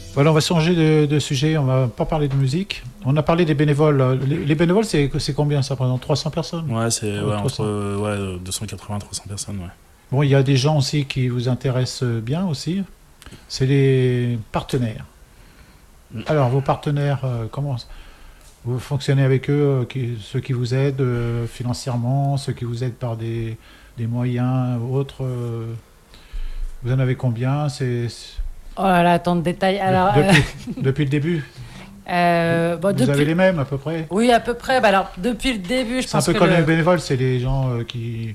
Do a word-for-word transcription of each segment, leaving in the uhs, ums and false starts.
Voilà, on va changer de, de sujet, on va pas parler de musique. On a parlé des bénévoles. Les, les bénévoles, c'est, c'est combien ça représente trois cents personnes? Ouais, c'est ouais, Ouais, entre euh, ouais, deux cent quatre-vingts à trois cents personnes. Ouais. Bon, il y a des gens aussi qui vous intéressent bien aussi. C'est les partenaires. Alors, vos partenaires, euh, comment vous fonctionnez avec eux, euh, qui, ceux qui vous aident euh, financièrement, ceux qui vous aident par des, des moyens ou autres euh, vous en avez combien? c'est, c'est... Oh là là, tant de détails. Alors, depuis, euh... depuis le début euh, bon, vous depuis... avez les mêmes à peu près? Oui, à peu près. Bah, alors, depuis le début, je c'est pense un peu que... comme le... les bénévoles, c'est les gens euh, qui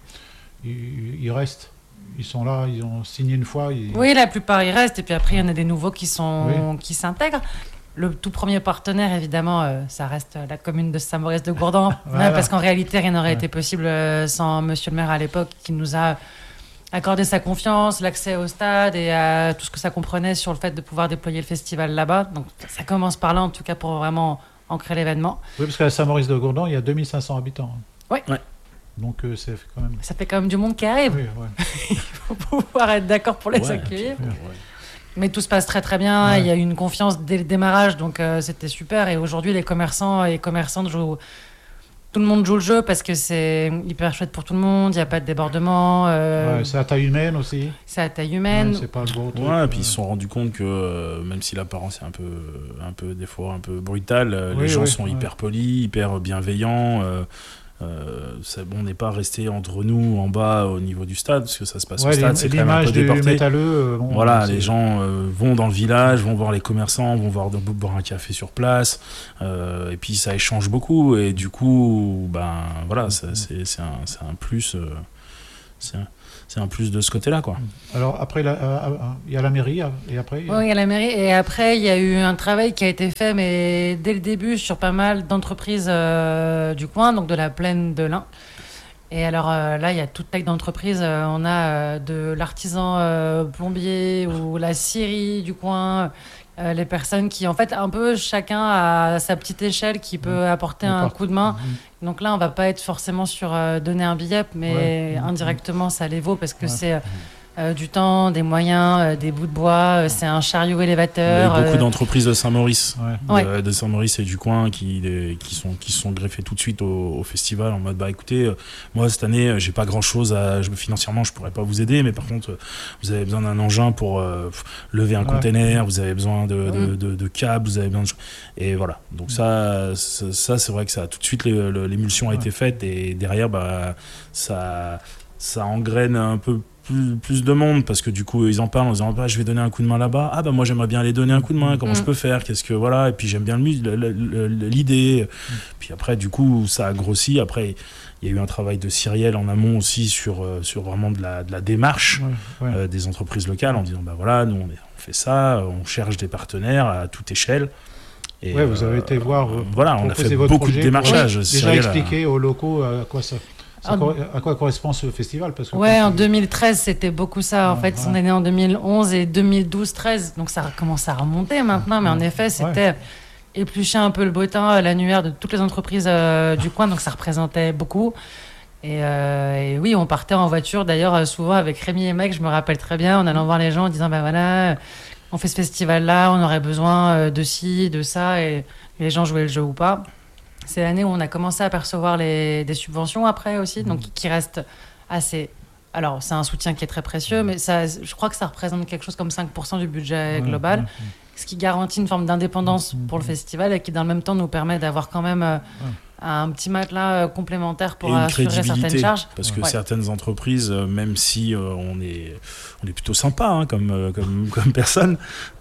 ils, ils restent. Ils sont là, ils ont signé une fois. Ils... Oui, la plupart ils restent, et puis après il y en a des nouveaux qui, sont... oui. qui s'intègrent. Le tout premier partenaire, évidemment, euh, ça reste la commune de Saint-Maurice-de-Gourdon, voilà. Parce qu'en réalité, rien n'aurait ouais. été possible euh, sans monsieur le maire à l'époque, qui nous a accordé sa confiance, l'accès au stade et à tout ce que ça comprenait sur le fait de pouvoir déployer le festival là-bas. Donc ça commence par là, en tout cas, pour vraiment ancrer l'événement. Oui, parce qu'à Saint-Maurice-de-Gourdon, il y a deux mille cinq cents habitants. Oui. Ouais. Donc euh, c'est quand même... Ça fait quand même du monde qui arrive. Oui, ouais. Il faut pouvoir être d'accord pour les Ouais, accueillir. ouais. Mais tout se passe très très bien. Ouais. Il y a eu une confiance dès le démarrage, donc euh, c'était super. Et aujourd'hui, les commerçants et commerçantes jouent... Tout le monde joue le jeu parce que c'est hyper chouette pour tout le monde. Il n'y a pas de débordement. Euh... Ouais, c'est à taille humaine aussi. C'est à taille humaine. Ouais, c'est pas le gros truc. Ouais, et puis ils se sont rendus compte que euh, même si l'apparence est un peu, un peu des fois un peu brutale, euh, oui, les gens oui, sont ouais. hyper polis, hyper bienveillants. Euh, euh, c'est, bon, on n'est pas resté entre nous en bas au niveau du stade parce que ça se passe Ouais, au stade, l'im- c'est quand même un l'image peu du déporté. métalleux. euh, bon, Voilà, c'est- les gens euh, vont dans le village, vont voir les commerçants, vont voir, boire un café sur place, euh, et puis ça échange beaucoup, et du coup, ben voilà, ça, c'est, c'est, un, c'est un plus, euh, c'est, un, c'est un plus de ce côté-là, quoi. Alors après, il y a la mairie, et après il y a- Oui, à la mairie. Et après, il y a eu un travail qui a été fait, mais dès le début, sur pas mal d'entreprises euh, du coin, donc de la plaine de l'Ain. Et alors euh, là, il y a toute taille d'entreprise. Euh, on a euh, de l'artisan euh, plombier ou la scierie du coin. Euh, les personnes qui, en fait, un peu chacun à sa petite échelle qui peut apporter un N'importe. coup de main. Mhm. Donc là, on va pas être forcément sur euh, donner un billet, mais Ouais. indirectement, ça les vaut parce que Ouais. c'est euh, euh, du temps, des moyens, euh, des bouts de bois. euh, c'est un chariot Il y élévateur. a eu beaucoup euh, d'entreprises de Saint-Maurice, Ouais. de, Ouais. de Saint-Maurice et du coin qui, des- qui, sont, qui se sont greffés tout de suite au, au festival en mode bah écoutez, euh, moi cette année euh, j'ai pas grand chose à. Je, financièrement je pourrais pas vous aider, mais par contre euh, vous avez besoin d'un engin pour euh, pff, lever un Ouais. container, vous avez besoin de, de, Mhm. de, de câbles, vous avez besoin de. Et voilà. Donc ça, ça, ça, c'est vrai que ça a tout de suite le- le- l'émulsion a Ouais. été faite et derrière bah ça, ça engraine un peu. Plus, plus de monde parce que du coup ils en parlent en disant bah, je vais donner un coup de main là-bas, ah bah moi j'aimerais bien aller donner un coup de main, comment Mm. je peux faire, qu'est-ce que voilà, et puis j'aime bien le mus- le- le- le- l'idée, puis après du coup ça a grossi. Après il y a eu un travail de Cyrielle en amont aussi sur, euh, sur vraiment de la, de la démarche Ouais, ouais. euh, des entreprises locales en disant bah voilà nous on, est- on fait ça, on cherche des partenaires à toute échelle. Et, Ouais, vous avez euh, été voir, euh, voilà, on a proposer fait votre beaucoup projet de pour- démarchage. Déjà Cyrielle a- expliquer aux locaux euh, à quoi ça, ça Ah. cor- à quoi correspond ce festival, parce que Ouais, quand en tu- deux mille treize, c'était beaucoup ça. En Ouais, fait, ouais. on est né en deux mille onze et deux mille douze treize, donc ça commence à remonter maintenant. Mais en Ouais. effet, c'était éplucher un peu le botin, euh, l'annuaire de toutes les entreprises euh, du coin, donc ça représentait beaucoup. Et, euh, et oui, on partait en voiture, d'ailleurs, euh, souvent avec Rémi et Mec, je me rappelle très bien, en allant voir les gens en disant, ben voilà, euh, on fait ce festival-là, on aurait besoin euh, de ci, de ça, et les gens jouaient le jeu ou pas. C'est l'année où on a commencé à percevoir les, des subventions après aussi, donc qui restent assez... Alors, c'est un soutien qui est très précieux, mais ça, je crois que ça représente quelque chose comme cinq pour cent du budget Ouais, global, ouais, ce qui garantit une forme d'indépendance pour le festival et qui, dans le même temps, nous permet d'avoir quand même euh, un petit matelas euh, complémentaire pour et une assurer crédibilité, certaines charges. parce que Ouais. certaines entreprises, euh, même si euh, on est on est plutôt sympa hein, comme, euh, comme comme personne,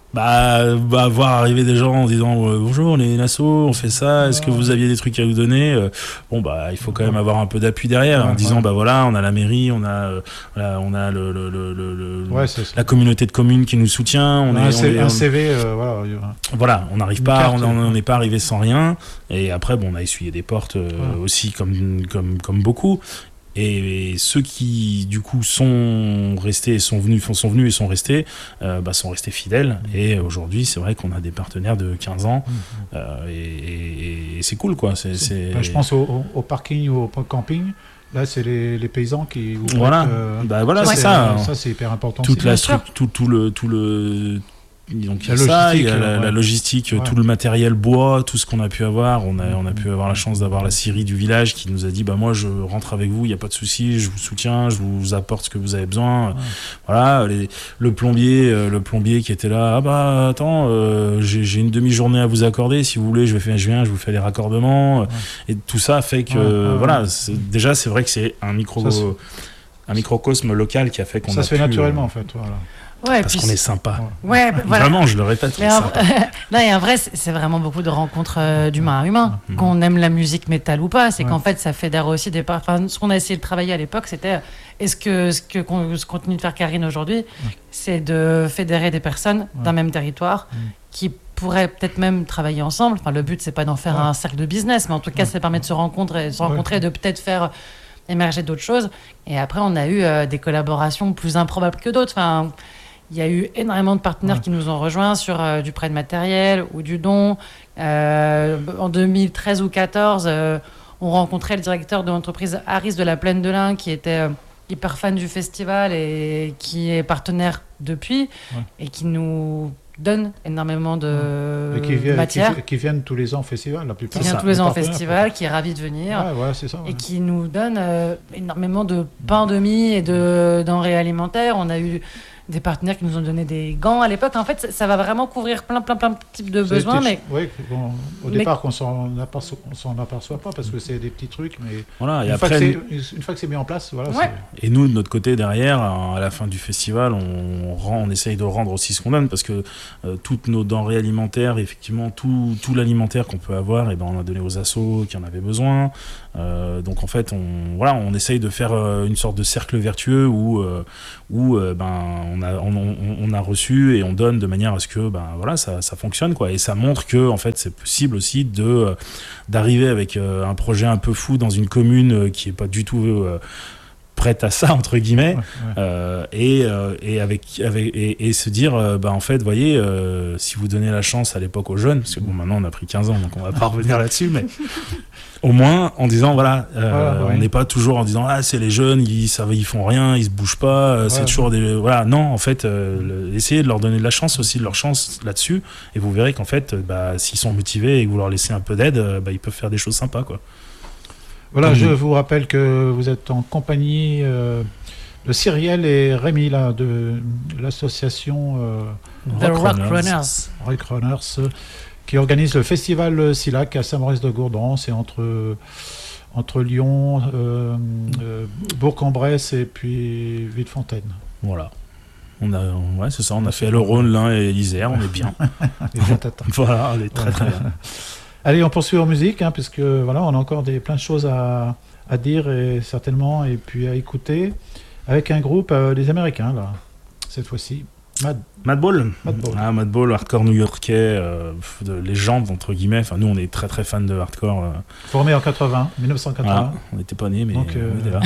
bah, bah voir arriver des gens en disant euh, bonjour, on est une asso, on fait ça, est-ce que vous aviez des trucs à nous donner, euh, bon bah il faut quand même avoir un peu d'appui derrière Ouais, en disant ouais. bah voilà, on a la mairie, on a euh, voilà, on a le, le, le, le- le- Ouais, c'est ça. la communauté de communes qui nous soutient, on On a est, un, on C- est- un on- C V, euh, voilà. il y aura- voilà, on n'arrive Une pas, carte, on on ouais. n'est pas arrivé sans rien. Et après, bon, on a essuyé des portes euh, Ouais. aussi, comme, comme, comme beaucoup. Et, et ceux qui, du coup, sont restés, sont venus, sont venus et sont restés, euh, bah, sont restés fidèles. Et aujourd'hui, c'est vrai qu'on a des partenaires de quinze ans. euh, et, et- et c'est cool, quoi. C'est, c'est... Ben, je pense au, au- au parking ou au camping. Là, c'est les, les paysans qui vous Voilà, prêtent, euh, bah, voilà, ça, c'est c'est, ça. euh, ça, c'est hyper important. Toute aussi. la Bien sûr. stru- tout, tout le, tout le, donc il y a La ça, il y a logistique, la, ouais. la logistique, Ouais. tout le matériel bois, tout ce qu'on a pu avoir. On a, on a pu avoir la chance d'avoir la scierie du village qui nous a dit bah moi je rentre avec vous, il y a pas de souci, je vous soutiens, je vous apporte ce que vous avez besoin. Ouais. Voilà, les, le plombier, euh, le plombier qui était là, ah bah attends, euh, j'ai, j'ai une demi-journée à vous accorder, si vous voulez, je vais faire, je viens, je vous fais les raccordements. Ouais. Et tout ça fait que Ouais, ouais, voilà, ouais. c'est, déjà c'est vrai que c'est un micro. Ça, c'est- un microcosme local qui a fait qu'on Ça a se fait pu, naturellement, euh, en fait. Voilà. Ouais, parce puis qu'on est sympa. Ouais. Ouais, bah, voilà. Vraiment, je le répète, on Mais est en... sympa. non, et en vrai, c'est c'est vraiment beaucoup de rencontres euh, d'humain à humain. Mhm. Qu'on aime la musique métal ou pas, c'est Ouais. qu'en fait, ça fédère aussi des. par- Enfin, ce qu'on a essayé de travailler à l'époque, c'était est-ce que ce que qu'on ce continue de faire Karine aujourd'hui, c'est de fédérer des personnes Ouais. d'un même territoire Mhm. qui pourraient peut-être même travailler ensemble. Enfin, le but, c'est pas d'en faire Ouais. un cercle de business, mais en tout cas, Ouais. ça permet de se rencontrer, de se Ouais. rencontrer, de peut-être faire émerger d'autres choses. Et après, on a eu euh, des collaborations plus improbables que d'autres. Enfin, il y a eu énormément de partenaires Ouais. qui nous ont rejoints sur euh, du prêt de matériel ou du don. Euh, en deux mille treize ou deux mille quatorze, euh, on rencontrait le directeur de l'entreprise Harris de la Plaine de l'Ain qui était euh, hyper fan du festival et qui est partenaire depuis Ouais. et qui nous donne énormément de Et qui, viennent, matière, qui, qui viennent tous les ans au festival, la qui plupart. vient ça, tous les Les ans au partenaires, festival, qui est ravi de venir. Ouais, voilà, c'est ça. Et ouais. qui nous donne euh, énormément de pain de mie et de denrées alimentaires. On a eu des partenaires qui nous ont donné des gants à l'époque. En fait, ça, ça va vraiment couvrir plein, plein, plein de types de Ça a besoins. été- Mais Oui, bon, au mais- départ, on s'en aperçoit, on s'en aperçoit pas parce que c'est des petits trucs, mais Voilà, et une, fois après, que c'est, une fois que c'est mis en place, voilà. Ouais. et nous, de notre côté, derrière, à la fin du festival, on, rend, on essaye de rendre aussi ce qu'on donne, parce que euh, toutes nos denrées alimentaires, effectivement, tout, tout l'alimentaire qu'on peut avoir, et ben, on a donné aux assos qui en avaient besoin. Euh, donc en fait, on, voilà, on essaye de faire euh, une sorte de cercle vertueux où, euh, où euh, ben, on, a, on, on, on a reçu et on donne de manière à ce que ben, voilà, ça, ça fonctionne, quoi. Et ça montre que en fait, c'est possible aussi de, euh, d'arriver avec euh, un projet un peu fou dans une commune euh, qui n'est pas du tout euh, prête à ça, entre guillemets. Ouais, ouais. Euh, et, euh, et, avec, avec, et, et se dire, euh, bah, en fait, vous voyez, euh, si vous donnez la chance à l'époque aux jeunes, parce que bon, maintenant on a pris quinze ans, donc on va pas revenir là-dessus, mais au moins en disant, voilà, euh, Voilà, ouais. on n'est pas toujours en disant, ah, c'est les jeunes, ils, ça, va, ils font rien, ils se bougent pas, euh, c'est Ouais. toujours des. Voilà, non, en fait, euh, le- essayez de leur donner de la chance aussi, de leur chance là-dessus, et vous verrez qu'en fait, euh, bah, s'ils sont motivés et que vous leur laissez un peu d'aide, euh, bah, ils peuvent faire des choses sympas, quoi. Voilà, Comme je nous. vous rappelle que vous êtes en compagnie euh, de Cyrielle et Rémi, là, de l'association euh, The Rock Rock Runners. Runners. Rock Runners, euh, qui organise le festival Silac à Saint-Maurice-de-Gourdon. C'est entre, entre Lyon, euh, euh, Bourg-en-Bresse et puis Villefontaine. Voilà. On a, ouais, c'est ça, on a fait le Rhône, l'Ain et l'Isère, on est bien. Et bien t'attends. Voilà, on est très très bien. Allez, on poursuit en musique, hein, puisque voilà, on a encore des, plein de choses à, à dire et certainement, et puis à écouter, avec un groupe euh, des Américains, là, cette fois-ci. Mad, Madball. Madball. Ah, Madball, hardcore new-yorkais, euh, de légende, entre guillemets. Enfin, nous, on est très très fans de hardcore. euh, formé en quatre-vingts, mille neuf cent quatre-vingts. voilà. On n'était pas nés, mais Donc, euh, on était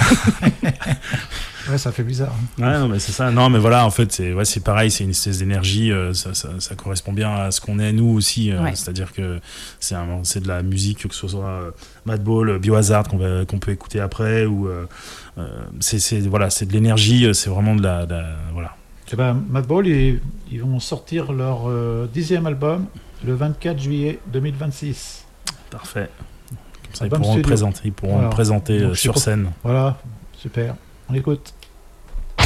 là. Ouais, ça fait bizarre. hein. Ouais, non, mais c'est ça. Non, mais voilà, en fait, c'est ouais, c'est pareil, c'est une espèce d'énergie. euh, ça, ça, ça correspond bien à ce qu'on est, nous aussi. euh, Ouais. C'est-à-dire que c'est un- c'est de la musique, que ce soit euh, Madball, euh, Biohazard, qu'on va- qu'on peut écouter après, ou. euh, euh, c'est c'est- voilà, c'est de l'énergie, euh, c'est vraiment de la. de la- voilà. Eh ben, Madball, ils, ils vont sortir leur euh, dixième album le vingt-quatre juillet deux mille vingt-six. Parfait. Comme ça, ils Album pourront, le studio. présenter, ils pourront Voilà. le présenter Donc, euh, je sais sur pas- scène. Voilà, super. On écoute.